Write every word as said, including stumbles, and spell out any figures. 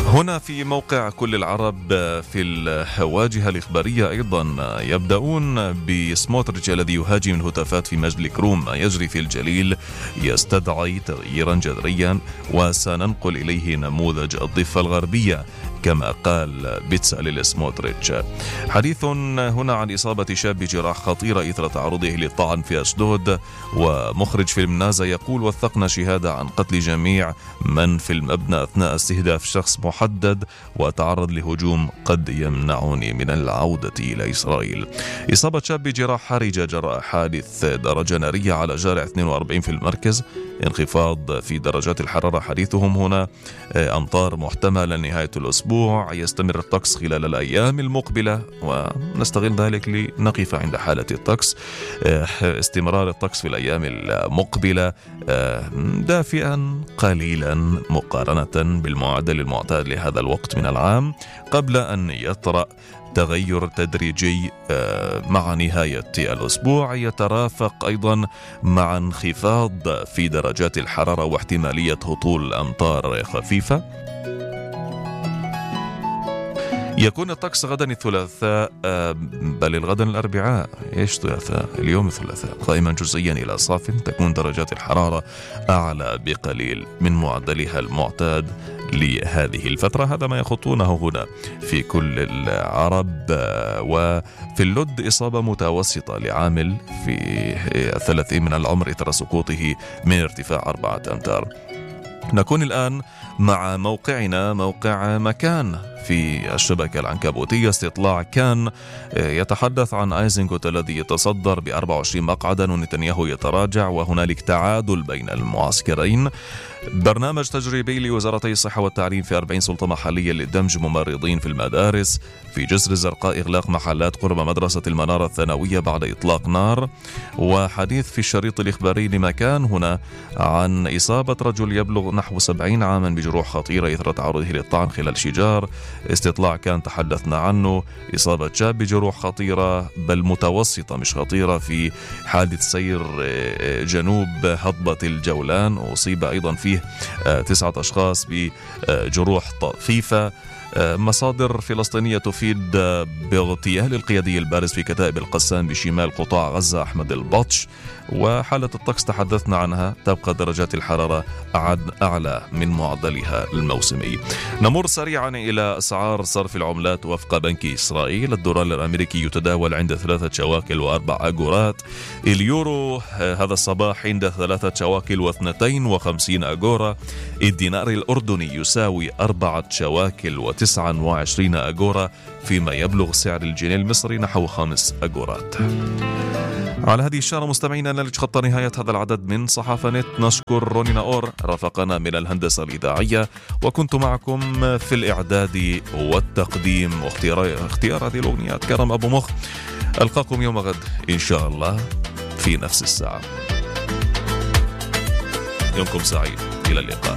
هنا في موقع كل العرب في الواجهة الإخبارية أيضا يبدأون بسموتريتش الذي يهاجم الهتافات في مجد الكروم. ما يجري في الجليل يستدعي تغييرا جذريا وسننقل إليه نموذج الضفة الغربية كما قال بيتساليل سموتريتش. حديث هنا عن إصابة شاب بجراح خطيرة إثر تعرضه للطعن في أشدود. ومخرج فيلم نازا يقول: وثقنا شهادة عن قتل جميع من في المبنى أثناء استهداف شخص محدد وتعرض لهجوم قد يمنعني من العودة إلى إسرائيل. إصابة شاب بجراح حرجة جراء حادث درجة نارية على جارع اثنين وأربعين في المركز. انخفاض في درجات الحرارة حديثهم هنا. أمطار محتملة نهاية الأسبوع. يستمر الطقس خلال الأيام المقبلة ونستغل ذلك لنقف عند حالة الطقس. استمرار الطقس في الأيام المقبلة دافئا قليلا مقارنة بالمعدل المعتاد لهذا الوقت من العام، قبل أن يطرأ تغير تدريجي مع نهاية الأسبوع يترافق أيضا مع انخفاض في درجات الحرارة واحتمالية هطول أمطار خفيفة. يكون الطقس غدا الثلاثاء بل الغدا الأربعاء إيش ثلاثاء اليوم الثلاثاء قائما جزئيا إلى صاف. تكون درجات الحرارة أعلى بقليل من معدلها المعتاد لهذه الفترة. هذا ما يخطونه هنا في كل العرب. وفي اللد إصابة متوسطة لعامل في الثلاثين من العمر إثر سقوطه من ارتفاع أربعة أمتار. نكون الآن مع موقعنا موقع مكان في الشبكة العنكبوتية. استطلاع كان يتحدث عن ايزنغوت الذي يتصدر ب أربعة وعشرين مقعدا ونتنياهو يتراجع وهنالك تعادل بين المعسكرين. برنامج تجريبي لوزارتي الصحة والتعليم في أربعين سلطة محلية لدمج ممرضين في المدارس. في جسر الزرقاء إغلاق محلات قرب مدرسة المنارة الثانوية بعد إطلاق نار. وحديث في الشريط الإخباري لمكان هنا عن إصابة رجل يبلغ نحو سبعين عاما بجروح خطيرة إثر تعرضه للطعن خلال شجار. استطلاع كان تحدثنا عنه. إصابة شاب بجروح خطيرة بل متوسطة مش خطيرة في حادث سير جنوب هضبة الجولان. أصيب أيضا فيه تسعة أشخاص بجروح طفيفة. مصادر فلسطينية تفيد باغتيال القيادي البارز في كتائب القسام بشمال قطاع غزة أحمد البطش. وحالة الطقس تحدثنا عنها، تبقى درجات الحرارة أعلى من معدلها الموسمي. نمر سريعا إلى أسعار صرف العملات وفق بنك إسرائيل. الدولار الأمريكي يتداول عند ثلاثة شواكل وأربع أجورات. اليورو هذا الصباح عند ثلاثة شواكل واثنتين وخمسين أجورة. الدينار الأردني يساوي أربعة شواكل وتسعة وعشرين أجورة، فيما يبلغ سعر الجنيه المصري نحو خمس أجورات. على هذه الشارة مستمعينا نلج خط نهاية هذا العدد من صحافة نت. نشكر روني ناور رافقنا من الهندسة الإذاعية، وكنت معكم في الإعداد والتقديم واختيار اختيار هذه الأغنيات كرم أبو مخ. ألقاكم يوم غد إن شاء الله في نفس الساعة. يومكم سعيد، إلى اللقاء.